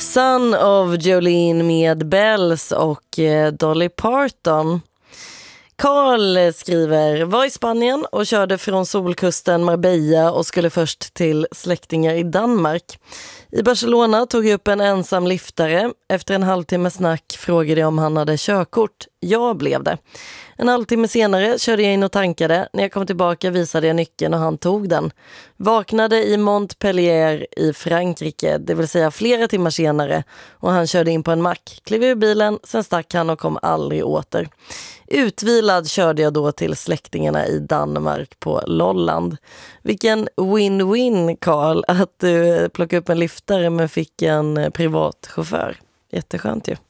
Son of Jolene med Bells och Dolly Parton. Carl skriver, var i Spanien och körde från solkusten Marbella och skulle först till släktingar i Danmark. I Barcelona tog jag upp en ensam liftare. Efter en halvtimme snack frågade jag om han hade körkort. Ja, blev det. En halvtimme senare körde jag in och tankade. När jag kom tillbaka visade jag nyckeln och han tog den. Vaknade i Montpellier i Frankrike, det vill säga flera timmar senare. Och han körde in på en mack, klev ur bilen, sen stack han och kom aldrig åter. Utvilad körde jag då till släktingarna i Danmark på Lolland. Vilken win-win, Carl, att du plockade upp en liftare men fick en privat chaufför. Jätteskönt ju.